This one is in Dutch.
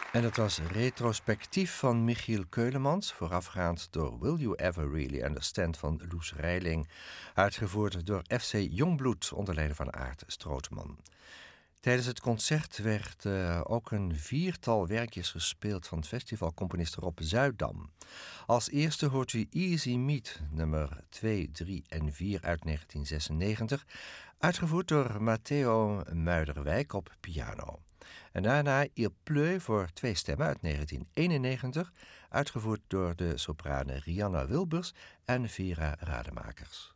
En het was retrospectief van Michiel Keulemans, voorafgaand door Will You Ever Really Understand van Loes Reiling, uitgevoerd door FC Jongbloed onder leiding van Aart Strootman. Tijdens het concert werd ook een viertal werkjes gespeeld van festivalcomponist Rob Zuidam. Als eerste hoort u Easy Meet, nummer 2, 3 en 4 uit 1996, uitgevoerd door Matteo Muiderwijk op piano. En daarna Il Pleut voor 2 stemmen uit 1991, uitgevoerd door de sopranen Rianna Wilbers en Vera Rademakers.